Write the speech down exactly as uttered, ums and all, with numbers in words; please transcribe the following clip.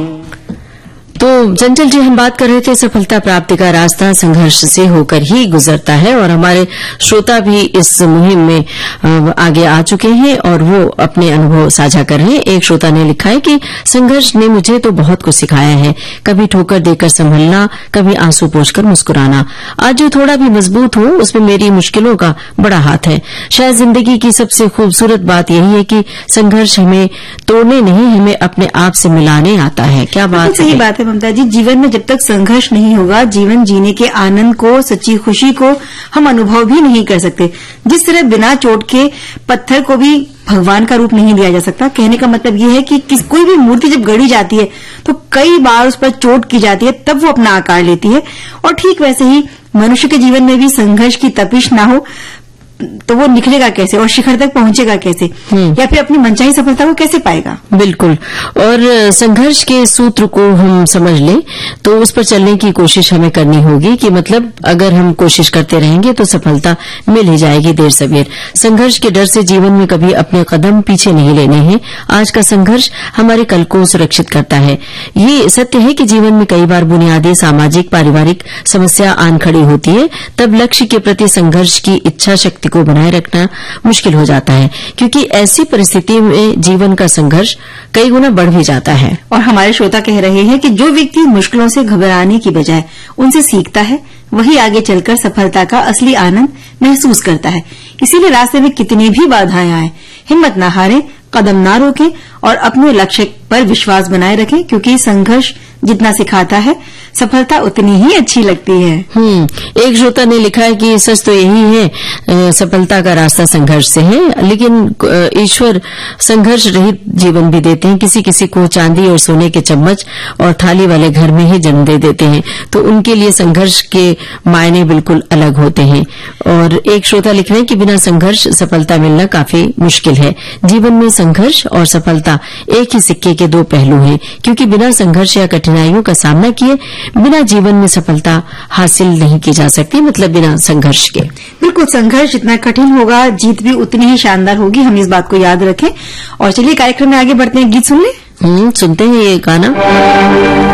तो चंचल जी, हम बात कर रहे थे सफलता प्राप्ति का रास्ता संघर्ष से होकर ही गुजरता है और हमारे श्रोता भी इस मुहिम में आगे आ चुके हैं और वो अपने अनुभव साझा कर रहे हैं। एक श्रोता ने लिखा है कि संघर्ष ने मुझे तो बहुत कुछ सिखाया है, कभी ठोकर देकर संभलना, कभी आंसू पोंछकर मुस्कुराना। आज जो थोड़ा भी मजबूत हूं उसमें मेरी मुश्किलों का बड़ा हाथ है। शायद जिंदगी की सबसे खूबसूरत बात यही है कि संघर्ष हमें तोड़ने नहीं, हमें अपने आप से मिलाने आता है। क्या बात सही बात है ममता जी। जीवन में जब तक संघर्ष नहीं होगा, जीवन जीने के आनंद को, सच्ची खुशी को हम अनुभव भी नहीं कर सकते। जिस तरह बिना चोट के पत्थर को भी भगवान का रूप नहीं दिया जा सकता। कहने का मतलब ये है कि किस कोई भी मूर्ति जब गढ़ी जाती है तो कई बार उस पर चोट की जाती है, तब वो अपना आकार लेती है। और ठीक वैसे ही मनुष्य के जीवन में भी संघर्ष की तपिश ना हो तो वो निकलेगा कैसे और शिखर तक पहुंचेगा कैसे, या फिर अपनी मनचाही सफलता को कैसे पाएगा। बिल्कुल। और संघर्ष के सूत्र को हम समझ लें तो उस पर चलने की कोशिश हमें करनी होगी कि मतलब अगर हम कोशिश करते रहेंगे तो सफलता मिल ही जाएगी देर सवेर। संघर्ष के डर से जीवन में कभी अपने कदम पीछे नहीं लेने हैं। आज का संघर्ष हमारे कल को सुरक्षित करता है। ये सत्य है कि जीवन में कई बार बुनियादी सामाजिक पारिवारिक समस्या आन खड़ी होती है, तब लक्ष्य के प्रति संघर्ष की इच्छा शक्ति को बनाए रखना मुश्किल हो जाता है, क्योंकि ऐसी परिस्थिति में जीवन का संघर्ष कई गुना बढ़ भी जाता है। और हमारे श्रोता कह रहे हैं कि जो व्यक्ति मुश्किलों से घबराने की बजाय उनसे सीखता है, वही आगे चलकर सफलता का असली आनंद महसूस करता है। इसीलिए रास्ते में कितनी भी बाधाएं आए, हिम्मत न हारें, कदम न रोकें और अपने लक्ष्य पर विश्वास बनाए रखें, क्योंकि संघर्ष जितना सिखाता है सफलता उतनी ही अच्छी लगती है। हम्म एक श्रोता ने लिखा है कि सच तो यही है, सफलता का रास्ता संघर्ष से है, लेकिन ईश्वर संघर्ष रहित जीवन भी देते हैं। किसी किसी को चांदी और सोने के चम्मच और थाली वाले घर में ही जन्म दे देते हैं, तो उनके लिए संघर्ष के मायने बिल्कुल अलग होते हैं। और एक श्रोता लिख रहे हैं कि बिना संघर्ष सफलता मिलना काफी मुश्किल है। जीवन में संघर्ष और सफलता एक ही सिक्के के दो पहलू हैं, क्योंकि बिना संघर्ष या कठिनाइयों का सामना किए बिना जीवन में सफलता हासिल नहीं की जा सकती, मतलब बिना संघर्ष के। बिल्कुल, संघर्ष जितना कठिन होगा जीत भी उतनी ही शानदार होगी। हम इस बात को याद रखें। और चलिए कार्यक्रम में आगे बढ़ते हैं, गीत सुन लें। हम्म सुनते हैं ये गाना।